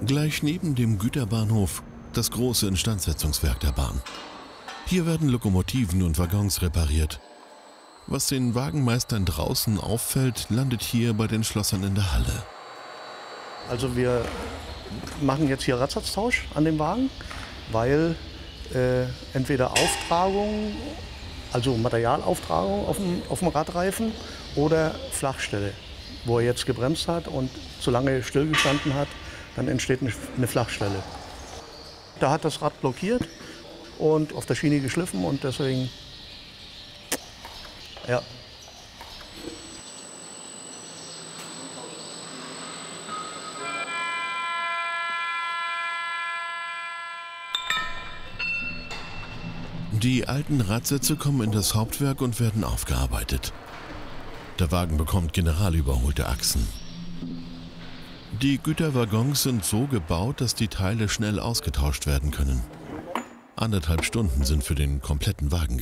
Gleich neben dem Güterbahnhof das große Instandsetzungswerk der Bahn. Hier werden Lokomotiven und Waggons repariert. Was den Wagenmeistern draußen auffällt, landet hier bei den Schlossern in der Halle. Also wir machen jetzt hier Radsatztausch an dem Wagen, weil entweder Auftragung, also Materialauftragung auf dem Radreifen oder Flachstelle, wo er jetzt gebremst hat und zu lange stillgestanden hat, dann entsteht eine Flachstelle. Da hat das Rad blockiert und auf der Schiene geschliffen und deswegen, ja. Die alten Radsätze kommen in das Hauptwerk und werden aufgearbeitet. Der Wagen bekommt generalüberholte Achsen. Die Güterwaggons sind so gebaut, dass die Teile schnell ausgetauscht werden können. 1,5 Stunden sind für den kompletten Wagen